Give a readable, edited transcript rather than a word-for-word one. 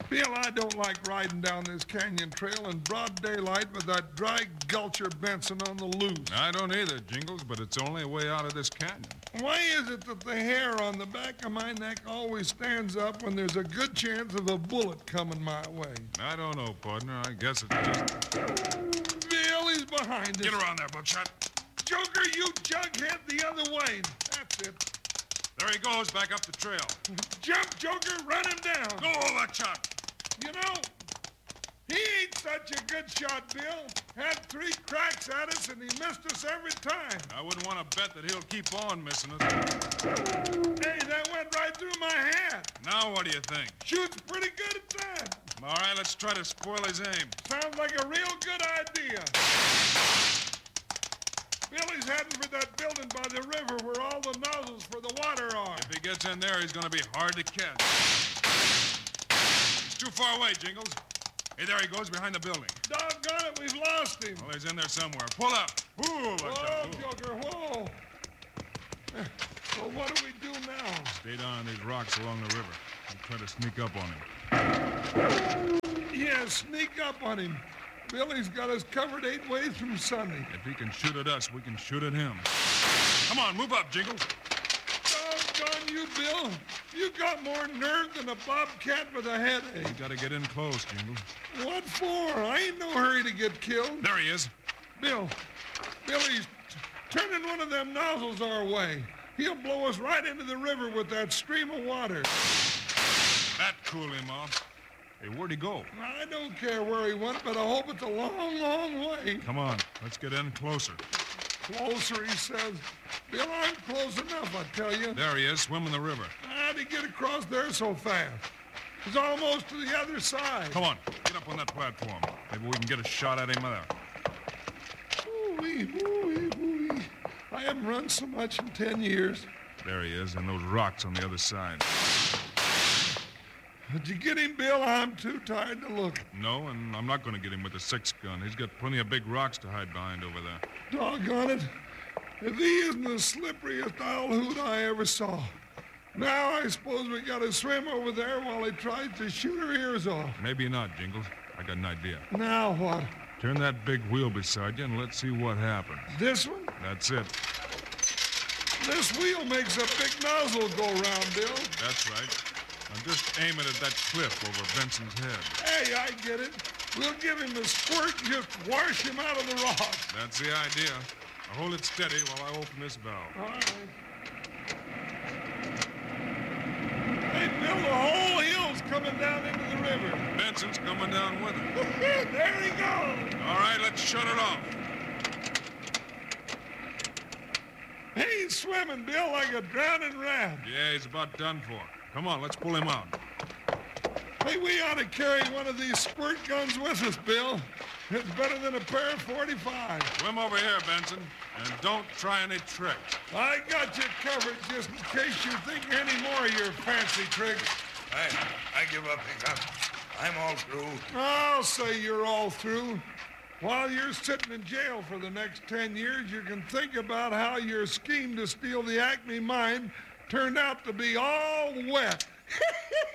Bill, I don't like riding down this canyon trail in broad daylight with that dry gulcher Benson on the loose. I don't either, Jingles, but it's the only way out of this canyon. Why is it that the hair on the back of my neck always stands up when there's a good chance of a bullet coming my way? I don't know, partner. I guess it's just... Bill, he's behind us. Get around there, Buckshot. Joker, you jughead the other way. That's it. There he goes, back up the trail. Jump, Joker, run him down. Go, Buckshot. You know, he ain't such a good shot, Bill. Had 3 cracks at us, and he missed us every time. I wouldn't want to bet that he'll keep on missing us. Hey, that went right through my head. Now what do you think? Shoots pretty good at that. All right, let's try to spoil his aim. Sounds like a real good idea. Billy's heading for that building by the river where all the nozzles for the water are. If he gets in there, he's going to be hard to catch. He's too far away, Jingles. Hey, there he goes behind the building. Doggone it, we've lost him. Well, he's in there somewhere. Pull up. Ooh, Whoa, Joker, whoa. Well, what do we do now? Stay down on these rocks along the river and try to sneak up on him. Yeah, sneak up on him. Billy's got us covered 8 ways from Sunday. If he can shoot at us, we can shoot at him. Come on, move up, Jingles. Doggone you, Bill. You got more nerve than a bobcat with a headache. You got to get in close, Jingles. What for? I ain't no hurry to get killed. There he is. Billy's turning one of them nozzles our way. He'll blow us right into the river with that stream of water. That cooled him off. Hey, where'd he go? I don't care where he went, but I hope it's a long, long way. Come on, let's get in closer. Closer, he says. Bill, I'm close enough, I tell you. There he is, swimming the river. How'd he get across there so fast? He's almost to the other side. Come on, get up on that platform. Maybe we can get a shot at him there. Ooh-wee, ooh-wee, ooh-wee. I haven't run so much in 10 years. There he is, and those rocks on the other side. Did you get him, Bill? I'm too tired to look. No, and I'm not going to get him with a 6-gun. He's got plenty of big rocks to hide behind over there. Doggone it. If he isn't the slipperiest owl hoot I ever saw. Now I suppose we got to swim over there while he tries to shoot our ears off. Maybe not, Jingles. I got an idea. Now what? Turn that big wheel beside you and let's see what happens. This one? That's it. This wheel makes a big nozzle go round, Bill. That's right. Now just aim it at that cliff over Benson's head. Hey, I get it. We'll give him a squirt and just wash him out of the rock. That's the idea. Now hold it steady while I open this valve. All right. Hey, Bill, the whole hill's coming down into the river. Benson's coming down with it. There he goes. All right, let's shut it off. He's swimming, Bill, like a drowning rat. Yeah, he's about done for. Come on, let's pull him out. Hey, we ought to carry one of these squirt guns with us, Bill. It's better than a pair of 45. Swim over here, Benson, and don't try any tricks. I got you covered just in case you think any more of your fancy tricks. I give up, Hickok. I'm all through. I'll say you're all through. While you're sitting in jail for the next 10 years, you can think about how your scheme to steal the Acme mine turned out to be all wet.